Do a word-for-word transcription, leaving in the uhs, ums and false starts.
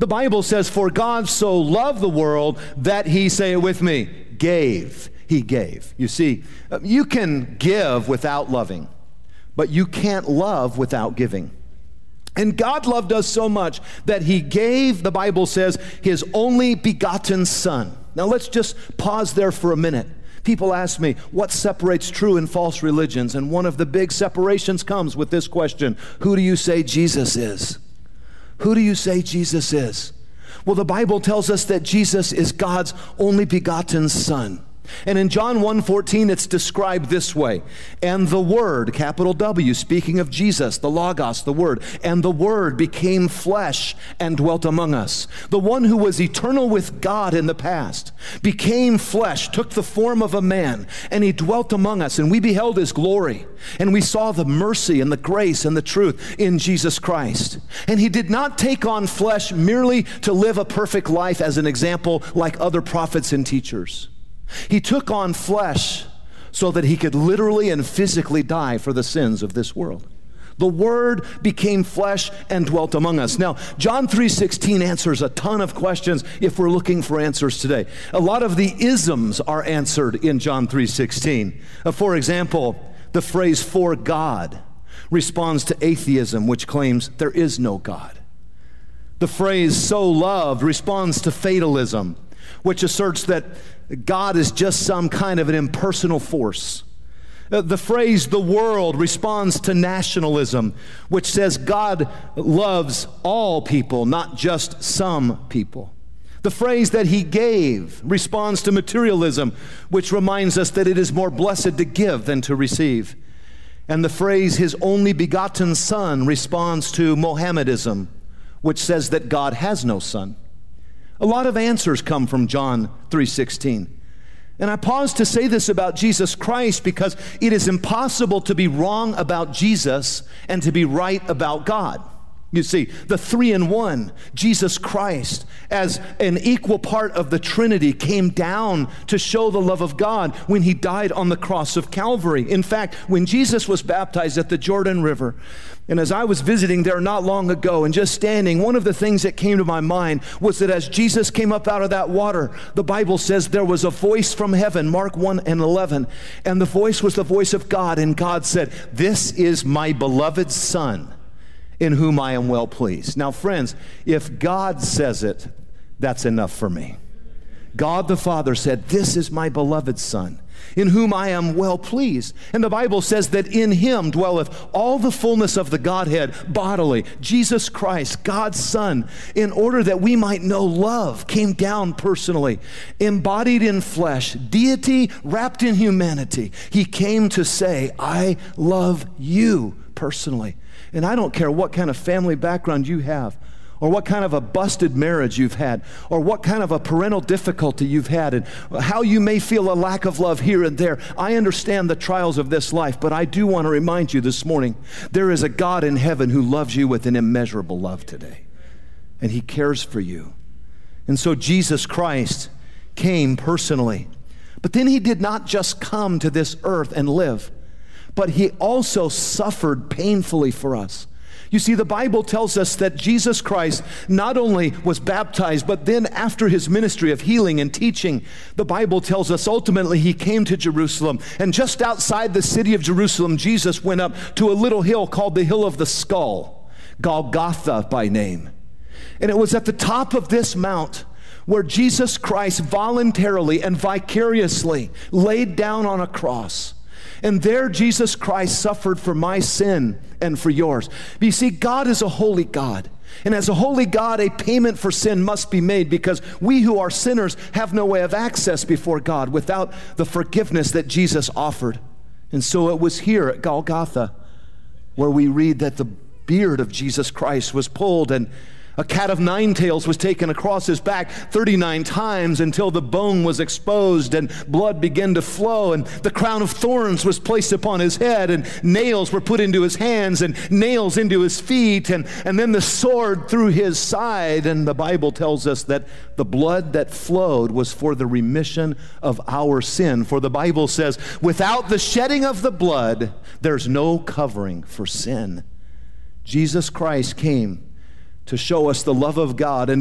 The Bible says, for God so loved the world that he, say it with me, gave. He gave. You see, you can give without loving, but you can't love without giving. And God loved us so much that he gave, the Bible says, his only begotten Son. Now let's just pause there for a minute. People ask me, what separates true and false religions? And one of the big separations comes with this question: who do you say Jesus is? Who do you say Jesus is? Well, the Bible tells us that Jesus is God's only begotten Son. And in John one fourteen, it's described this way: and the Word, capital W, speaking of Jesus, the Logos, the Word, and the Word became flesh and dwelt among us. The one who was eternal with God in the past became flesh, took the form of a man, and he dwelt among us, and we beheld his glory, and we saw the mercy and the grace and the truth in Jesus Christ. And he did not take on flesh merely to live a perfect life as an example like other prophets and teachers. He took on flesh so that he could literally and physically die for the sins of this world. The Word became flesh and dwelt among us. Now, John three sixteen answers a ton of questions if we're looking for answers today. A lot of the isms are answered in John three sixteen. Uh, for example, the phrase "for God" responds to atheism, which claims there is no God. The phrase "so loved" responds to fatalism, which asserts that God is just some kind of an impersonal force. Uh, the phrase "the world" responds to nationalism, which says God loves all people, not just some people. The phrase "that he gave" responds to materialism, which reminds us that it is more blessed to give than to receive. And the phrase "his only begotten Son" responds to Mohammedism, which says that God has no son. A lot of answers come from John three sixteen. And I pause to say this about Jesus Christ because it is impossible to be wrong about Jesus and to be right about God. You see, the three in one, Jesus Christ, as an equal part of the Trinity, came down to show the love of God when he died on the cross of Calvary. In fact, when Jesus was baptized at the Jordan River, and as I was visiting there not long ago and just standing, one of the things that came to my mind was that as Jesus came up out of that water, the Bible says there was a voice from heaven, Mark one and eleven, and the voice was the voice of God, and God said, "This is my beloved Son, in whom I am well pleased." Now, friends, if God says it, that's enough for me. God the Father said, "This is my beloved Son, in whom I am well pleased." And the Bible says that in him dwelleth all the fullness of the Godhead bodily. Jesus Christ, God's Son, in order that we might know love, came down personally, embodied in flesh, deity wrapped in humanity. He came to say, "I love you," personally. And I don't care what kind of family background you have, or what kind of a busted marriage you've had, or what kind of a parental difficulty you've had, and how you may feel a lack of love here and there. I understand the trials of this life, but I do want to remind you this morning, there is a God in heaven who loves you with an immeasurable love today, and he cares for you. And so Jesus Christ came personally. But then he did not just come to this earth and live, but he also suffered painfully for us. You see, the Bible tells us that Jesus Christ not only was baptized, but then after his ministry of healing and teaching, the Bible tells us ultimately he came to Jerusalem. And just outside the city of Jerusalem, Jesus went up to a little hill called the Hill of the Skull, Golgotha by name. And it was at the top of this mount where Jesus Christ voluntarily and vicariously laid down on a cross. And there Jesus Christ suffered for my sin and for yours. But you see, God is a holy God. And as a holy God, a payment for sin must be made, because we who are sinners have no way of access before God without the forgiveness that Jesus offered. And so it was here at Golgotha where we read that the beard of Jesus Christ was pulled, and a cat of nine tails was taken across his back thirty-nine times until the bone was exposed and blood began to flow, and the crown of thorns was placed upon his head, and nails were put into his hands and nails into his feet, and, and then the sword through his side. And the Bible tells us that the blood that flowed was for the remission of our sin. For the Bible says, without the shedding of the blood, there's no covering for sin. Jesus Christ came to show us the love of God, and